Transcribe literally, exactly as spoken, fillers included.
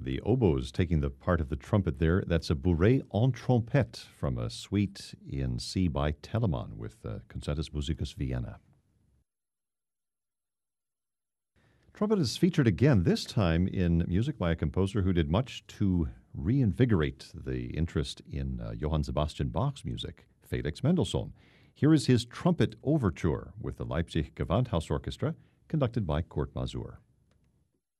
The oboes taking the part of the trumpet there. That's a bourrée en trompette from a suite in C by Telemann with uh, Concertus Musicus Vienna. Trumpet is featured again, this time in music by a composer who did much to reinvigorate the interest in uh, Johann Sebastian Bach's music, Felix Mendelssohn. Here is his trumpet overture with the Leipzig Gewandhausorchestra, conducted by Kurt Masur.